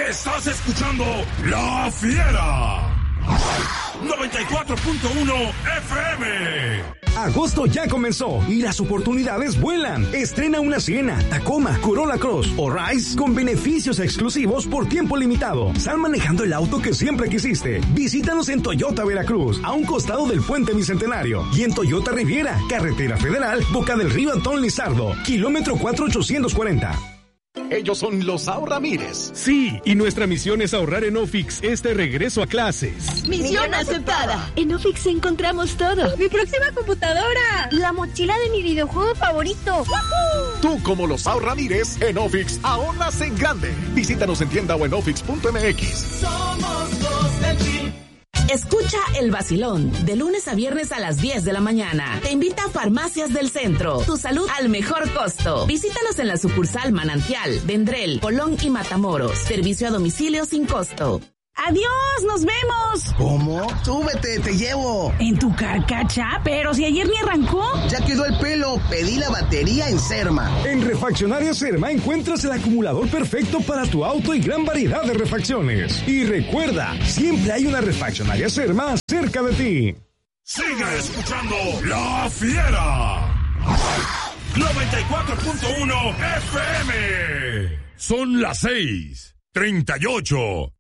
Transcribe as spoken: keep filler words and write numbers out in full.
Estás escuchando La Fiera. noventa y cuatro punto uno F M. Agosto ya comenzó y las oportunidades vuelan. Estrena una Siena, Tacoma, Corolla Cross o Rise con beneficios exclusivos por tiempo limitado. Sal manejando el auto que siempre quisiste. Visítanos en Toyota Veracruz, a un costado del Puente Bicentenario, y en Toyota Riviera, Carretera Federal, Boca del Río Antón Lizardo, kilómetro cuatro ochocientos cuarenta. Ellos son los Ahorramires. Sí, y nuestra misión es ahorrar en Ofix este regreso a clases. Misión aceptada. En Ofix encontramos todo. Mi próxima computadora. La mochila de mi videojuego favorito. ¡Woohoo! Tú, como los Ahorramires, en Ofix ahorras en grande. Visítanos en tienda o en ofix punto m x. Somos los del G. Escucha El Vacilón, de lunes a viernes a las diez de la mañana. Te invita a Farmacias del Centro. Tu salud al mejor costo. Visítanos en la sucursal Manantial, Vendrell, Colón y Matamoros. Servicio a domicilio sin costo. ¡Adiós! ¡Nos vemos! ¿Cómo? ¡Súbete, te llevo! ¿En tu carcacha? Pero si ayer ni arrancó. Ya quedó el pelo. Pedí la batería en Serma. En Refaccionaria Serma encuentras el acumulador perfecto para tu auto y gran variedad de refacciones. Y recuerda, siempre hay una Refaccionaria Serma cerca de ti. Sigue escuchando La Fiera. noventa y cuatro punto uno F M. Son las seis, treinta y ocho.